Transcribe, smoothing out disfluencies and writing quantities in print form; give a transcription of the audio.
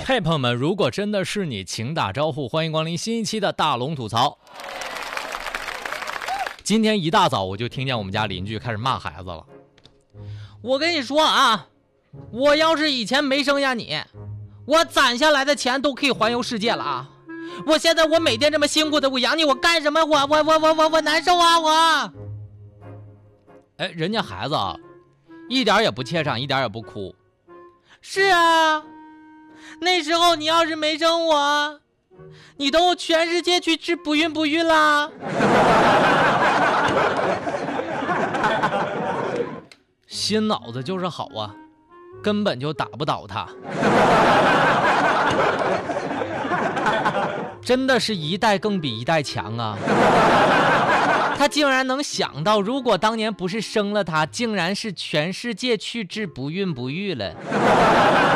嘿，朋友们，如果真的是你，请打招呼，欢迎光临新一期的大龙吐槽。今天一大早我就听见我们家邻居开始骂孩子了。 我跟你说啊，我要是以前没生下你，我攒下来的钱都可以环游世界了啊！我现在我每天这么辛苦的我养你，我干什么？我难受啊！我。 哎，人家孩子啊，一点也不怯场，一点也不哭。 是啊，那时候你要是没生我，你都全世界去治不孕不育啦。 新脑子就是好啊，根本就打不倒他。真的是一代更比一代强啊！他竟然能想到，如果当年不是生了他，竟然是全世界去治不孕不育了。